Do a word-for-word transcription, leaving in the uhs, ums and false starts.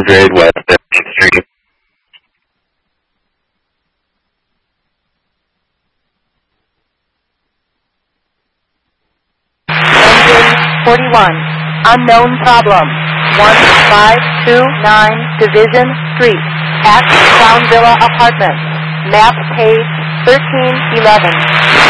hundred West thirteenth Street. Engine forty-one. Unknown problem. one five two nine Division Street. At Crown Villa Apartments. Map page thirteen eleven.